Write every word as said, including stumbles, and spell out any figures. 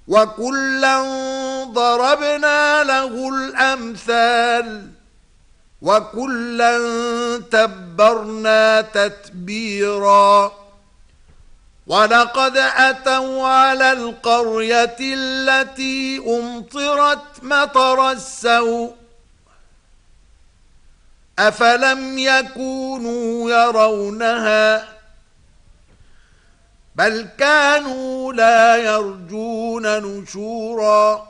وكلا ضربنا له الأمثال وكلا تبرنا تتبيرا ولقد أتوا على القرية التي أمطرت مطر السوء أفلم يكونوا يرونها بل كانوا لا يرجون نشورا